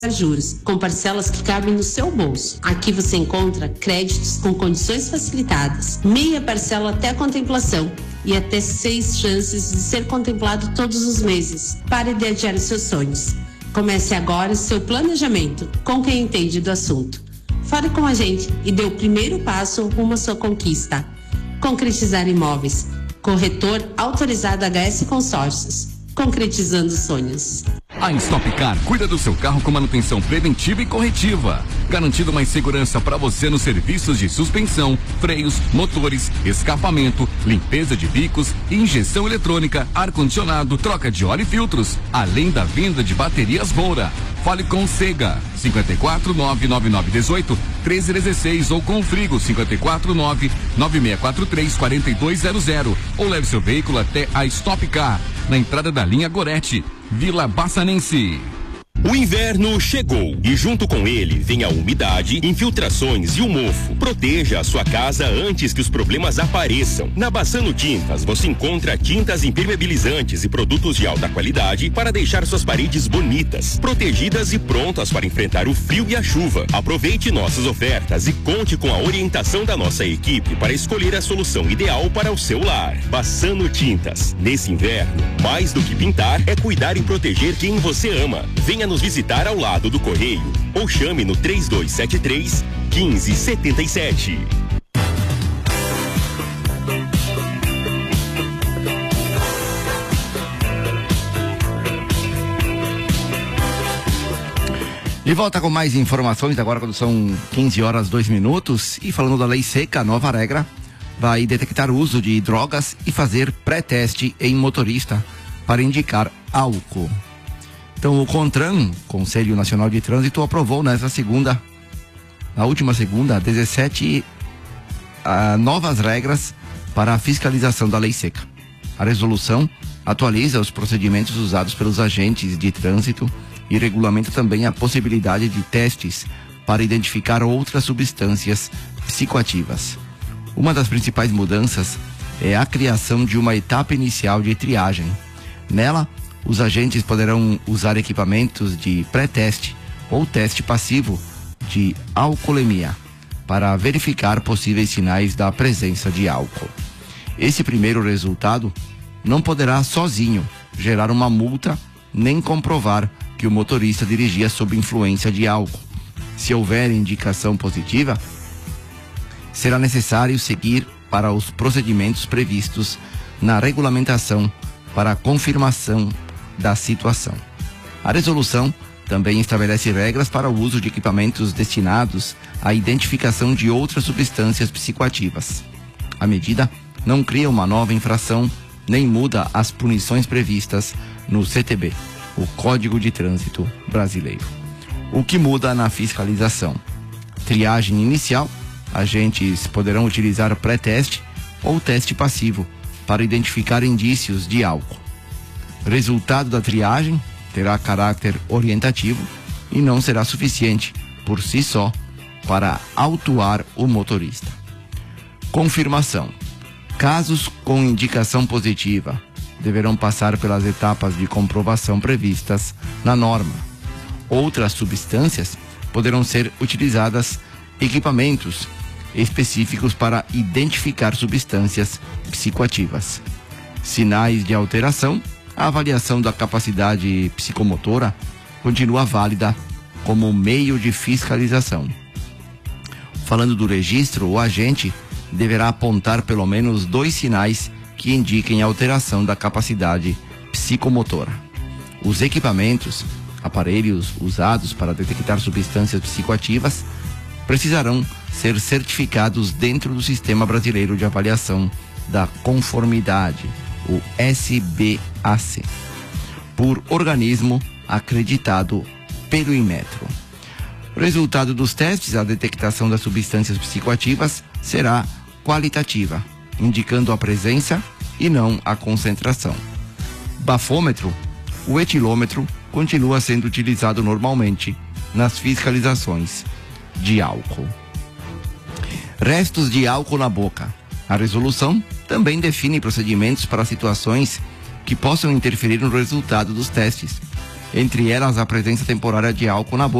juros, com parcelas que cabem no seu bolso. Aqui você encontra créditos com condições facilitadas, meia parcela até a contemplação e até 6 chances de ser contemplado todos os meses. Pare de adiar os seus sonhos. Comece agora seu planejamento com quem entende do assunto. Fale com a gente e dê o primeiro passo rumo à sua conquista. Concretizar Imóveis. Corretor autorizado HS Consórcios. Concretizando sonhos. A Stop Car cuida do seu carro com manutenção preventiva e corretiva, garantindo mais segurança para você nos serviços de suspensão, freios, motores, escapamento, limpeza de bicos, injeção eletrônica, ar-condicionado, troca de óleo e filtros, além da venda de baterias Moura. Fale com Sega 54 999 18 1316 ou com o Frigo 54 9643 4200 ou leve seu veículo até a Stop Car na entrada da linha Gorete, Vila Bassanense. O inverno chegou e junto com ele vem a umidade, infiltrações e o mofo. Proteja a sua casa antes que os problemas apareçam. Na Bassano Tintas você encontra tintas impermeabilizantes e produtos de alta qualidade para deixar suas paredes bonitas, protegidas e prontas para enfrentar o frio e a chuva. Aproveite nossas ofertas e conte com a orientação da nossa equipe para escolher a solução ideal para o seu lar. Bassano Tintas. Nesse inverno, mais do que pintar, é cuidar e proteger quem você ama. Venha nos visitar ao lado do Correio ou chame no 3273 1577. De volta com mais informações agora quando são 15 horas 2 minutos e falando da lei seca, a nova regra vai detectar o uso de drogas e fazer pré-teste em motorista para indicar álcool. Então, o CONTRAN, Conselho Nacional de Trânsito, aprovou na última segunda, 17 novas regras para a fiscalização da lei seca. A resolução atualiza os procedimentos usados pelos agentes de trânsito e regulamenta também a possibilidade de testes para identificar outras substâncias psicoativas. Uma das principais mudanças é a criação de uma etapa inicial de triagem. Nela, os agentes poderão usar equipamentos de pré-teste ou teste passivo de alcoolemia para verificar possíveis sinais da presença de álcool. Esse primeiro resultado não poderá sozinho gerar uma multa nem comprovar que o motorista dirigia sob influência de álcool. Se houver indicação positiva, será necessário seguir para os procedimentos previstos na regulamentação para a confirmação da situação. A resolução também estabelece regras para o uso de equipamentos destinados à identificação de outras substâncias psicoativas. A medida não cria uma nova infração nem muda as punições previstas no CTB, o Código de Trânsito Brasileiro. O que muda na fiscalização? Triagem inicial, agentes poderão utilizar pré-teste ou teste passivo para identificar indícios de álcool. Resultado da triagem terá caráter orientativo e não será suficiente por si só para autuar o motorista. Confirmação. Casos com indicação positiva deverão passar pelas etapas de comprovação previstas na norma. Outras substâncias poderão ser utilizadas equipamentos específicos para identificar substâncias psicoativas. Sinais de alteração. A avaliação da capacidade psicomotora continua válida como meio de fiscalização. Falando do registro, o agente deverá apontar pelo menos 2 sinais que indiquem alteração da capacidade psicomotora. Os equipamentos, aparelhos usados para detectar substâncias psicoativas, precisarão ser certificados dentro do Sistema Brasileiro de Avaliação da Conformidade, o SBAC, por organismo acreditado pelo Inmetro. O resultado dos testes, a detectação das substâncias psicoativas, será qualitativa, indicando a presença e não a concentração. Bafômetro. O etilômetro continua sendo utilizado normalmente nas fiscalizações de álcool. Restos de álcool na boca. A resolução também define procedimentos para situações que possam interferir no resultado dos testes. entre elas a presença temporária de álcool na boca.